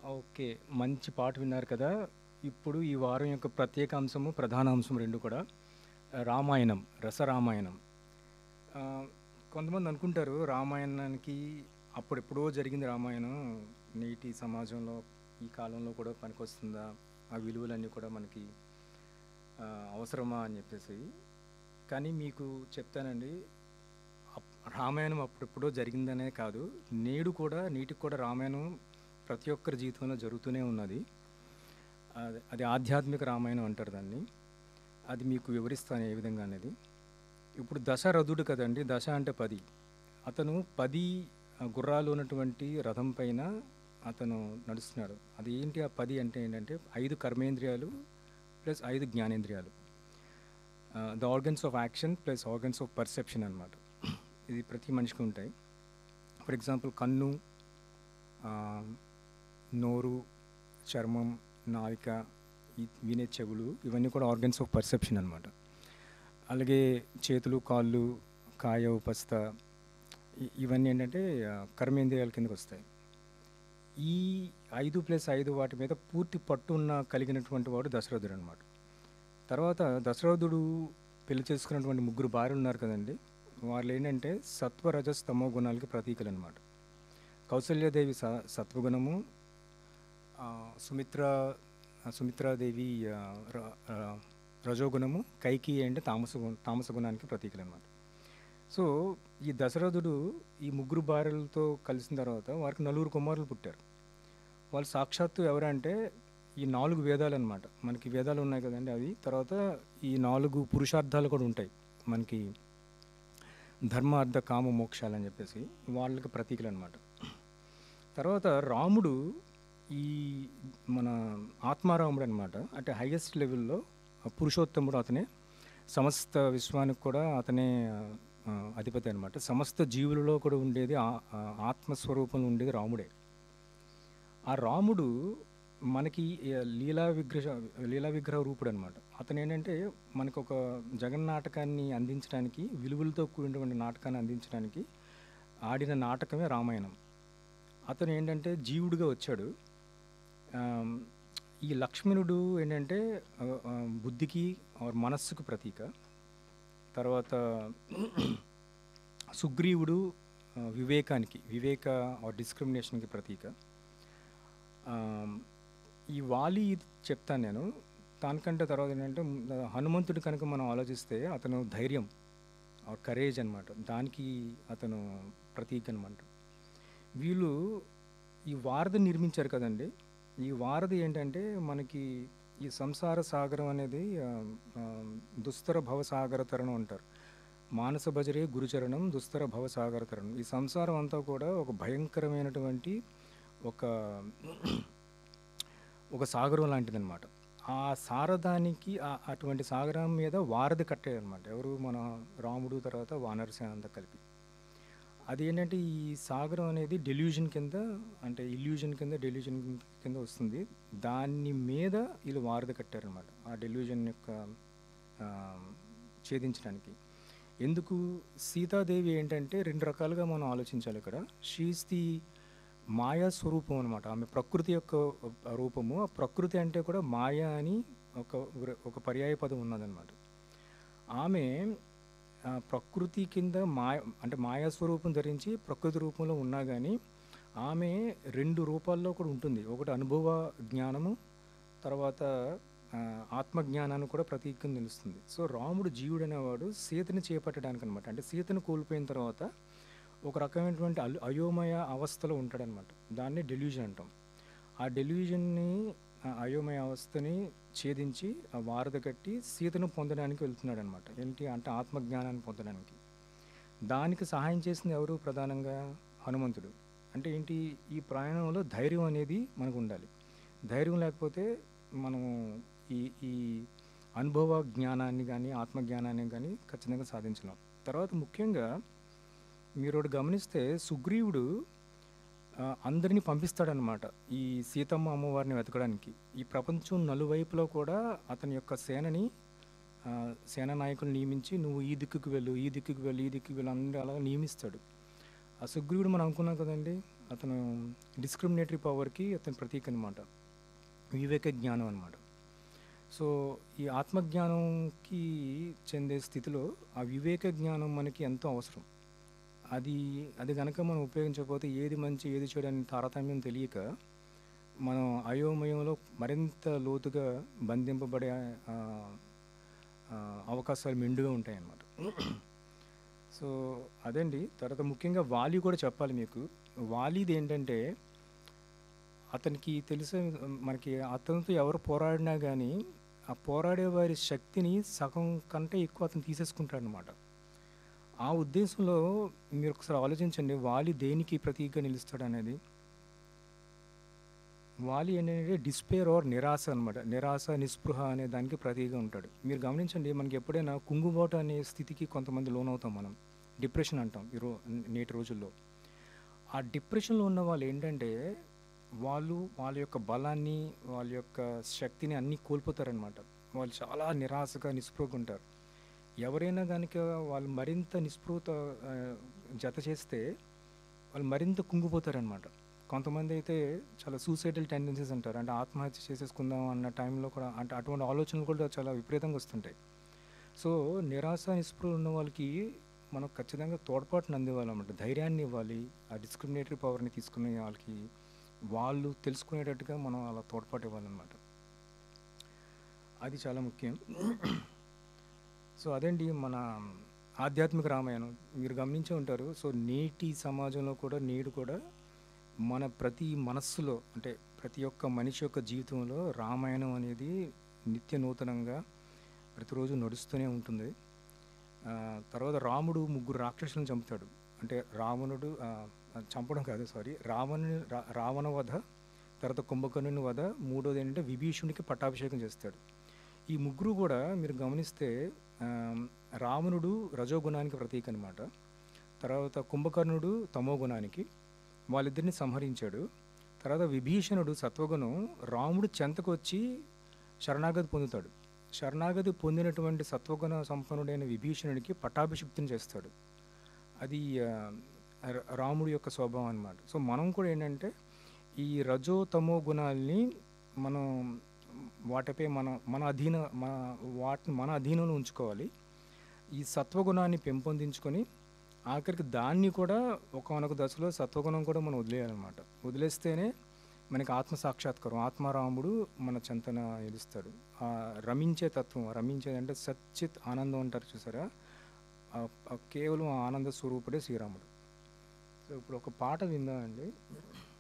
Okay. మంచి పాట విన్నారు కదా! ఇప్పుడు ఈ వారం యొక్క ప్రత్యేక అంశము, ప్రధాన అంశం 2 కూడా రామాయణం, రసరామాయణం. ఆహ్, కొంతమంది అనుకుంటారు రామాయణానికి అప్పుడెప్పుడో జరిగింది రామాయణం. నేటి సమాజంలో, ఈ కాలంలో కూడా పనికొస్తుందా? ఆ విలువలన్నీ కూడా మనకి అవసరమా అని చెప్పేసి. కానీ మీకు చెప్తానండి. రామాయణం అప్పుడెప్పుడో జరిగిందనే కాదు. నేటికి కూడా రామాయణం ప్రతి ఒక్కరి జీవితంలో జరుగుతూనే ఉన్నది. అది ఆధ్యాత్మిక రామాయణం అంటారు దాన్ని. అది మీకు వివరిస్తాను ఏ విధంగా అనేది. ఇప్పుడు దశరథుడు కదండీ! దశ అంటే 10. అతను 10 గుర్రాలు ఉన్నటువంటి రథం పైన అతను నడుస్తున్నాడు. అది ఏంటి ఆ 10 అంటే ఏంటంటే 5 కర్మేంద్రియాలు ప్లస్ 5 జ్ఞానేంద్రియాలు. The organs of action plus organs of perception అనమాట. ఇది ప్రతి మనిషికి ఉంటాయి. ఫర్ ఎగ్జాంపుల్ కన్ను, నోరు, చర్మం, నాలిక, వినే చెవులు ఇవన్నీ కూడా ఆర్గన్స్ ఆఫ్ పర్సెప్షన్ అనమాట. అలాగే చేతులు, కాళ్ళు, కాయ, ఉపస్థ ఇవన్నీ ఏంటంటే కర్మేంద్రియాల కిందకి వస్తాయి. ఈ 5+5 వాటి మీద పూర్తి పట్టున్న కలిగినటువంటి వాడు దశరథుడు అనమాట. తర్వాత దశరథుడు పెళ్లి చేసుకున్నటువంటి 3 భార్యలు ఉన్నారు కదండి. వాళ్ళు ఏంటంటే సత్వ, రజస్, తమో గుణాలకి ప్రతీకలు అనమాట. కౌసల్యాదేవి సత్వగుణము, సుమిత్రాదేవి రజోగుణము, కైకి అంటే తామస గుణానికి ప్రతీకలు అనమాట. సో ఈ దశరథుడు ఈ 3 భార్యలతో కలిసిన తర్వాత వారికి 4 కుమారులు పుట్టారు. వాళ్ళు సాక్షాత్తు ఎవరంటే ఈ 4 వేదాలు అనమాట. మనకి వేదాలు ఉన్నాయి కదండి అవి. తర్వాత ఈ 4 పురుషార్థాలు కూడా ఉంటాయి మనకి, ధర్మ, అర్థ, కామ, మోక్షాలు అని చెప్పేసి వాళ్ళకి ప్రతీకలు అనమాట. తర్వాత రాముడు ఈ మన ఆత్మారాముడు అనమాట. అంటే హైయెస్ట్ లెవెల్లో పురుషోత్తముడు అతనే. సమస్త విశ్వానికి కూడా అతనే అధిపతి అనమాట. సమస్త జీవులలో కూడా ఉండేది ఆత్మస్వరూపంలో ఉండేది రాముడే. ఆ రాముడు మనకి లీలా విగ్రహ రూపుడు అనమాట. అతను ఏంటంటే మనకు ఒక జగన్నాటకాన్ని అందించడానికి, విలువలతో కూడినటువంటి నాటకాన్ని అందించడానికి ఆడిన నాటకమే రామాయణం. అతను ఏంటంటే జీవుడిగా వచ్చాడు. ఈ లక్ష్మణుడు ఏంటంటే బుద్ధికి మనస్సుకు ప్రతీక. తర్వాత సుగ్రీవుడు వివేక డిస్క్రిమినేషన్కి ప్రతీక. ఈ వాలి చెప్తాను నేను. దానికంటే తర్వాత ఏంటంటే హనుమంతుడి కనుక మనం ఆలోచిస్తే అతను ధైర్యం, కరేజ్ అనమాట. దానికి అతను ప్రతీక అనమాట. వీళ్ళు ఈ వారధి నిర్మించారు కదండి. ఈ వారధి ఏంటంటే మనకి ఈ సంసార సాగరం అనేది దుస్తర భవసాగర తరణం అంటారు. మానస భజరే గురుచరణం దుస్తర భవసాగర తరణం. ఈ సంసారం అంతా కూడా ఒక భయంకరమైనటువంటి ఒక సాగరం లాంటిదన్నమాట. ఆ సారథానికి అటువంటి సాగరం మీద వారధి కట్టారనమాట. ఎవరు? మన రాముడు, తర్వాత వానరసేన అంతా కలిపి. అది ఏంటంటే ఈ సాగరం అనేది డెల్యూజన్ కింద, అంటే ఇల్యూజన్ కింద వస్తుంది. దాని మీద వీళ్ళు వారధి కట్టారనమాట, ఆ డెల్యూజన్ యొక్క ఛేదించడానికి. ఎందుకు? సీతాదేవి ఏంటంటే 2 రకాలుగా మనం ఆలోచించాలి ఇక్కడ. షీఈస్ ది మాయా స్వరూపం అనమాట. ఆమె ప్రకృతి యొక్క రూపము. ఆ ప్రకృతి అంటే కూడా మాయా అని ఒక పర్యాయ పదం ఉన్నదన్నమాట. ఆమె ప్రకృతి కింద అంటే మాయా స్వరూపం ధరించి ప్రకృతి రూపంలో ఉన్నా కానీ ఆమె 2 రూపాల్లో కూడా ఉంటుంది. ఒకటి అనుభవ జ్ఞానము, తర్వాత ఆత్మజ్ఞానాన్ని కూడా ప్రతీకంగా నిలుస్తుంది. సో రాముడు జీవుడు అనేవాడు సీతని చేపట్టడానికి అనమాట. అంటే సీతను కోల్పోయిన తర్వాత ఒక రకమైనటువంటి అయోమయ అవస్థలో ఉంటాడనమాట. దాన్ని డెల్యూజన్ అంటాం. ఆ డెల్యూజన్ని, అయోమయ అవస్థని ఛేదించి ఆ వారధి కట్టి సీతను పొందడానికి వెళ్తున్నాడు అనమాట. ఏంటి అంటే ఆత్మజ్ఞానాన్ని పొందడానికి. దానికి సహాయం చేసింది ఎవరు? ప్రధానంగా హనుమంతుడు. అంటే ఏంటి? ఈ ప్రయాణంలో ధైర్యం అనేది మనకు ఉండాలి. ధైర్యం లేకపోతే మనం ఈ అనుభవ జ్ఞానాన్ని కానీ ఆత్మజ్ఞానాన్ని కానీ ఖచ్చితంగా సాధించలేం. తర్వాత ముఖ్యంగా మీరు ఒకటి గమనిస్తే సుగ్రీవుడు అందరినీ పంపిస్తాడనమాట ఈ సీతమ్మ అమ్మవారిని వెతకడానికి. ఈ ప్రపంచం నలువైపులో కూడా అతని యొక్క సేనా నాయకులు నియమించి, నువ్వు ఈ దిక్కుకు వెళ్ళు, ఈ దిక్కుకు వెళ్ళు, ఈ దిక్కుకు వెళ్ళు, అందరూ అలా నియమిస్తాడు. ఆ సుగ్రీవుడు మనం అనుకున్నాం కదండి, అతను డిస్క్రిమినేటరీ పవర్కి అతని ప్రతీక అనమాట, వివేక జ్ఞానం అనమాట. సో ఈ ఆత్మజ్ఞానంకి చెందే స్థితిలో ఆ వివేక జ్ఞానం మనకి ఎంతో అవసరం. అది అది కనుక మనం ఉపయోగించకపోతే ఏది మంచి ఏది చెడు అని తారతమ్యం తెలియక మనం అయోమయంలో మరింత లోతుగా బంధింపబడే ఆ, ఆ, అవకాశాలు మెండుగా ఉంటాయన్నమాట. సో అదండి. తర్వాత ముఖ్యంగా వాలి కూడా చెప్పాలి మీకు. వాలీది ఏంటంటే అతనికి తెలిసే మనకి అతనితో ఎవరు పోరాడినా కానీ ఆ పోరాడే వారి శక్తిని సగం కంటే ఎక్కువ అతను తీసేసుకుంటాడనమాట. ఆ ఉద్దేశంలో మీరు ఒకసారి ఆలోచించండి, వాలి దేనికి ప్రతీకగా నిలుస్తాడు అనేది. వాలి ఏంటంటే డిస్పేర్ ఆర్ నిరాశ అనమాట. నిరాశ, నిస్పృహ అనే దానికి ప్రతీకగా ఉంటాడు. మీరు గమనించండి, మనకి ఎప్పుడైనా కుంగుబాటు అనే స్థితికి కొంతమంది లోనవుతాం మనం, డిప్రెషన్ అంటాం నేటి రోజుల్లో. ఆ డిప్రెషన్లో ఉన్న వాళ్ళు ఏంటంటే వాళ్ళ యొక్క బలాన్ని, వాళ్ళ యొక్క శక్తిని అన్నీ కోల్పోతారనమాట. వాళ్ళు చాలా నిరాశగా, నిస్పృహగా ఉంటారు. ఎవరైనా కనుక వాళ్ళు మరింత నిస్పృహత ఆ, జత చేస్తే వాళ్ళు మరింత కుంగిపోతారనమాట. కొంతమంది అయితే చాలా సూసైడల్ టెండెన్సీస్ అంటారు, అంటే ఆత్మహత్య చేసేసుకుందాం అన్న టైంలో కూడా, అంటే అటువంటి ఆలోచనలు కూడా చాలా విపరీతంగా వస్తుంటాయి. సో నిరాశ, నిస్పృహ ఉన్న వాళ్ళకి మనం ఖచ్చితంగా తోడ్పాటుని అందివ్వాలన్నమాట, ధైర్యాన్ని ఇవ్వాలి. ఆ డిస్క్రిమినేటరీ పవర్ని తీసుకునే వాళ్ళకి వాళ్ళు తెలుసుకునేటట్టుగా మనం అలా తోడ్పాటు ఇవ్వాలన్నమాట. అది చాలా ముఖ్యం. సో అదేంటి మన ఆధ్యాత్మిక రామాయణం మీరు గమనించే ఉంటారు. సో నేటి సమాజంలో కూడా, నేడు కూడా మన ప్రతి మనస్సులో, అంటే ప్రతి ఒక్క మనిషి యొక్క జీవితంలో రామాయణం అనేది నిత్య నూతనంగా ప్రతిరోజు నడుస్తూనే ఉంటుంది. తర్వాత రాముడు ముగ్గురు రాక్షసులను చంపుతాడు. అంటే రావణుడు చంపడం కాదు, సారీ, రావణ వధ, తర్వాత కుంభకర్ణుని వధ, మూడోది ఏంటంటే విభీషణుడికి పట్టాభిషేకం చేస్తాడు. ఈ ముగ్గురు కూడా మీరు గమనిస్తే రావణుడు రజోగుణానికి ప్రతీక అనమాట. తర్వాత కుంభకర్ణుడు తమో గుణానికి, వాళ్ళిద్దరిని సంహరించాడు. తర్వాత విభీషణుడు సత్వగుణం, రాముడు చెంతకు వచ్చి శరణాగతి పొందుతాడు. శరణాగతి పొందినటువంటి సత్వగుణ సంపన్నుడైన విభీషణుడికి పట్టాభిషిక్తుని చేస్తాడు. అది రాముడి యొక్క స్వభావం అన్నమాట. సో మనం కూడా ఏంటంటే ఈ రజో తమో గుణాలని మనం వాటిపై వాటిని మన అధీనంలో ఉంచుకోవాలి. ఈ సత్వగుణాన్ని పెంపొందించుకొని ఆఖరికి దాన్ని కూడా ఒకనొక దశలో సత్వగుణం కూడా మనం వదిలేయాలన్నమాట. వదిలేస్తేనే మనకి ఆత్మ సాక్షాత్కారం, ఆత్మారాముడు మన చెంతన నిలుస్తాడు. ఆ రమించే తత్వం, రమించేదంటే సచ్చిత్ ఆనందం అంటారు చూసారా, కేవలం ఆనంద స్వరూపుడే శ్రీరాముడు. సో ఇప్పుడు ఒక పాట విందామండి.